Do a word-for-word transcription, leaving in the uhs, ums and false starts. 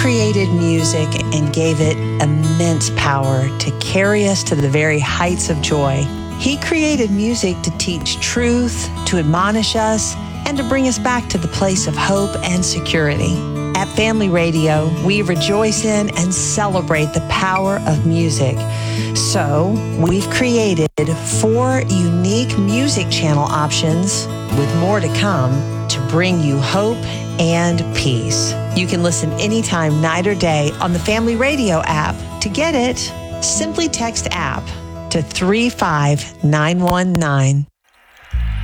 created music and gave it immense power to carry us to the very heights of joy. He created music to teach truth, to admonish us, and to bring us back to the place of hope and security. At Family Radio, we rejoice in and celebrate the power of music. So, we've created four unique music channel options, with more to come, to bring you hope and peace. You can listen anytime, night or day, on the Family Radio app. To get it, simply text app to three five nine one nine.